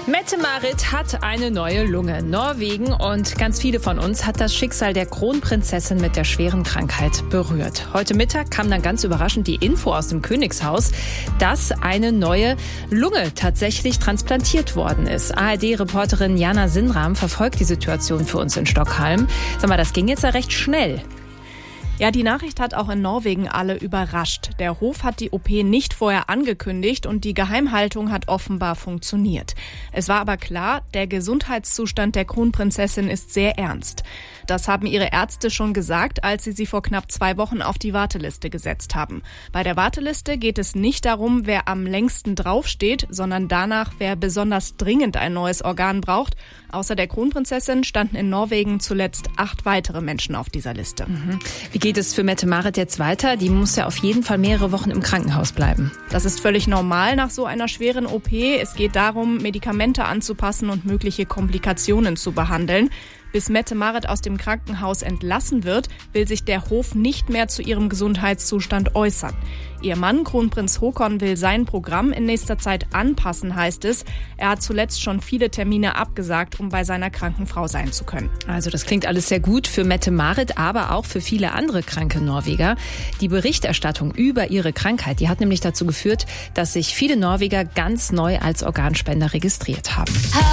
Mette-Marit hat eine neue Lunge. Norwegen und ganz viele von uns hat das Schicksal der Kronprinzessin mit der schweren Krankheit berührt. Heute Mittag kam dann ganz überraschend die Info aus dem Königshaus, dass eine neue Lunge tatsächlich transplantiert worden ist. ARD-Reporterin Jana Sinram verfolgt die Situation für uns in Stockholm. Sag mal, das ging jetzt ja recht schnell. Ja, die Nachricht hat auch in Norwegen alle überrascht. Der Hof hat die OP nicht vorher angekündigt und die Geheimhaltung hat offenbar funktioniert. Es war aber klar, der Gesundheitszustand der Kronprinzessin ist sehr ernst. Das haben ihre Ärzte schon gesagt, als sie vor knapp 2 Wochen auf die Warteliste gesetzt haben. Bei der Warteliste geht es nicht darum, wer am längsten draufsteht, sondern danach, wer besonders dringend ein neues Organ braucht. Außer der Kronprinzessin standen in Norwegen zuletzt 8 weitere Menschen auf dieser Liste. Wie geht es für Mette-Marit jetzt weiter? Die muss ja auf jeden Fall mehrere Wochen im Krankenhaus bleiben. Das ist völlig normal nach so einer schweren OP. Es geht darum, Medikamente anzupassen und mögliche Komplikationen zu behandeln. Bis Mette-Marit aus dem Krankenhaus entlassen wird, will sich der Hof nicht mehr zu ihrem Gesundheitszustand äußern. Ihr Mann, Kronprinz Haakon, will sein Programm in nächster Zeit anpassen, heißt es. Er hat zuletzt schon viele Termine abgesagt, um bei seiner kranken Frau sein zu können. Also das klingt alles sehr gut für Mette-Marit, aber auch für viele andere kranke Norweger. Die Berichterstattung über ihre Krankheit, die hat nämlich dazu geführt, dass sich viele Norweger ganz neu als Organspender registriert haben.